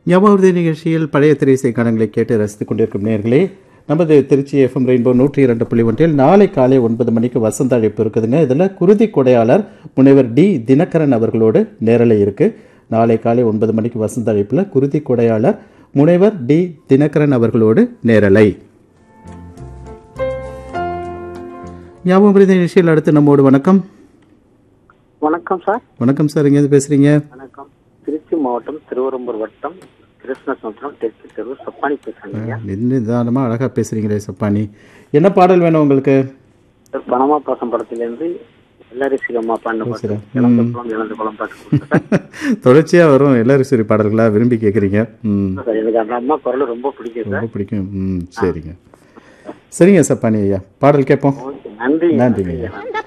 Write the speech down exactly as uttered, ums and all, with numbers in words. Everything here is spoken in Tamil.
ஞாபகம் நிகழ்ச்சியில் பழைய திரைசை காலங்களை கேட்டு ரசித்துக் கொண்டிருக்கும் நேர்களே, நமது திருச்சி எஃப்எம் ரெயின்போ நூற்றி இரண்டு புள்ளி ஒன்றில் நாளை காலை ஒன்பது மணிக்கு வசந்த அழைப்பு இருக்குதுங்க. இதில் குருதி கொடையாளர் முனைவர் டி தினகரன் அவர்களோடு நேரலை இருக்குது. நாளை காலை ஒன்பது மணிக்கு வசந்த அழைப்பில் குருதி கொடையாளர் முனைவர் டி தினகரன் அவர்களோடு நேரலை. ஞாபகம் நிகழ்ச்சியில் அடுத்து நம்மோடு வணக்கம். வணக்கம் சார். வணக்கம் சார், எங்கேருந்து பேசுறீங்க? வணக்கம். திருச்சி மாவட்டம் திருவரம்பூர் வட்டம் கிருஷ்ணசமுத்திரம் தெற்கு தெரு சப்பானி பேசுறீங்க. நிதானமா அழகா பேசுறீங்களே சப்பானி. என்ன பாடல் வேணும் உங்களுக்கு? பணமா பாசம் படத்திலிருந்து எல்லாரும் சிகமா பாடின பாட்டு இழந்த குளம் இழந்த குளம் பாட்டு தொடர்ச்சியா வரும் எல்லாரும் சரி பாடல்களா விரும்பி கேட்குறீங்க. ம், எனக்கு அந்த அம்மா குரல் ரொம்ப பிடிக்கும் சார். ரொம்ப பிடிக்கும். ம், சரிங்க சரிங்க சப்பானி ஐயா, பாடல் கேட்போம். நன்றி நன்றிங்க.